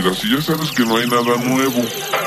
Mira, si ya sabes que no hay nada nuevo,